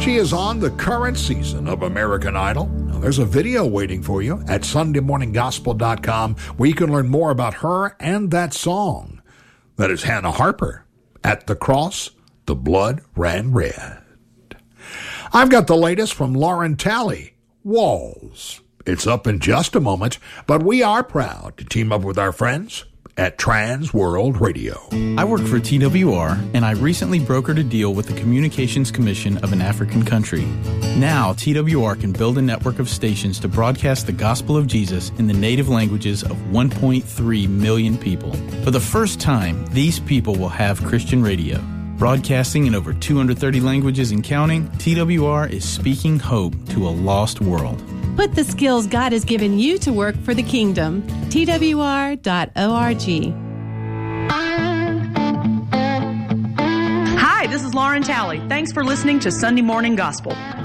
She is on the current season of American Idol. Now, there's a video waiting for you at SundayMorningGospel.com where you can learn more about her and that song. That is Hannah Harper, At the Cross, the Blood Ran Red. I've got the latest from Lauren Talley, Walls. It's up in just a moment, but we are proud to team up with our friends at Trans World Radio. I work for TWR, and I recently brokered a deal with the Communications Commission of an African country. Now, TWR can build a network of stations to broadcast the gospel of Jesus in the native languages of 1.3 million people. For the first time, these people will have Christian radio. Broadcasting in over 230 languages and counting, TWR is speaking hope to a lost world. Put the skills God has given you to work for the kingdom. TWR.org. Hi, this is Lauren Talley. Thanks for listening to Sunday Morning Gospel.